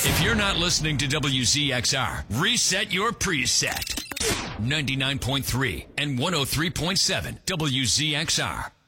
If you're not listening to WZXR, reset your preset. 99.3 and 103.7 WZXR.